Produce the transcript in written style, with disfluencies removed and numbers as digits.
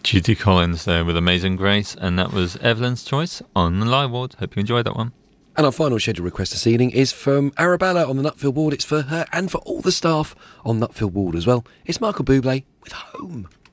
Judy Collins there with Amazing Grace, and that was Evelyn's choice on the Live Ward. Hope you enjoyed that one. And our final scheduled request this evening is from Arabella on the Nutfield Ward. It's for her and for all the staff on Nutfield Ward as well. It's Michael Bublé with Home.